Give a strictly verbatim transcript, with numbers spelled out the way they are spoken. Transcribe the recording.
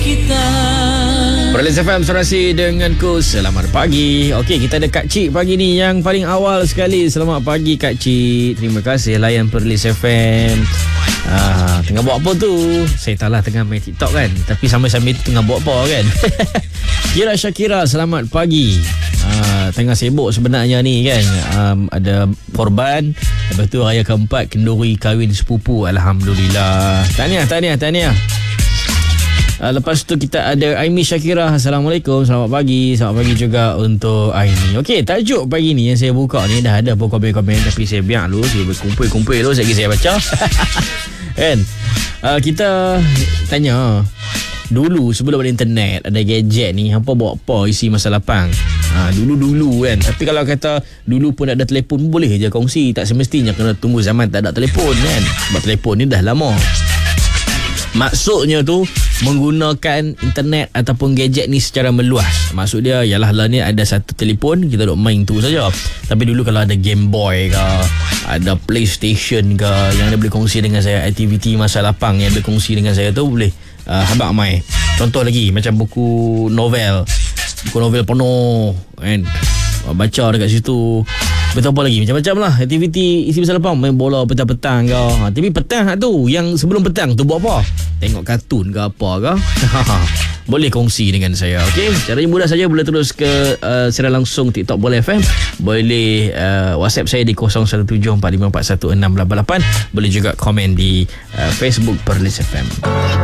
Perlis F M serasi denganku. Selamat pagi. Okey, kita ada Kak Cik pagi ni yang paling awal sekali. Selamat pagi Kak Cik. Terima kasih layan Perlis F M. Ah, tengah buat apa tu? Saya tahulah tengah main TikTok kan. Tapi sambil-sambil tu tengah buat apa kan? Kira Syakira, selamat pagi. Ah, tengah sibuk sebenarnya ni kan. Um, ada korban. Lepas tu raya keempat kenduri kahwin sepupu. Alhamdulillah. Tahniah, tahniah, tahniah. Uh, lepas tu kita ada Aimi Syakira. Assalamualaikum, selamat pagi. Selamat pagi juga untuk Aimi. Okey, tajuk pagi ni yang saya buka ni dah ada pun komen-komen, tapi saya biar dulu, saya berkumpul-kumpul dulu, sekejap saya baca. Kan? Uh, kita tanya, dulu sebelum ada internet, ada gadget ni, hampa buat apa isi masa lapang? Ha, dulu-dulu kan. Tapi kalau kata dulu pun ada telefon, boleh je kongsi. Tak semestinya kena tunggu zaman tak ada telefon kan. Sebab telefon ni dah lama. Maksudnya tu menggunakan internet ataupun gadget ni secara meluas. Maksud dia ialah lah ni ada satu telefon, kita duk main tu saja. Tapi dulu kalau ada Game Boy ke, ada PlayStation ke, yang dia boleh kongsi dengan saya, aktiviti masa lapang yang dia kongsi dengan saya tu boleh uh, habaq mai. Contoh lagi macam buku novel. Buku novel penuh kan. Baca dekat situ. Betul apa lagi? Macam-macam lah aktiviti isi masa lapang. Main bola petang-petang ke. Ha, tapi petang tu, yang sebelum petang tu buat apa? Tengok kartun ke apa ke? Boleh kongsi dengan saya. Okey, caranya mudah saja. Boleh terus ke uh, secara langsung TikTok Boleh F M. Boleh uh, WhatsApp saya di kosong satu tujuh empat lima empat satu enam lapan lapan. Boleh juga komen di uh, Facebook Perlis F M.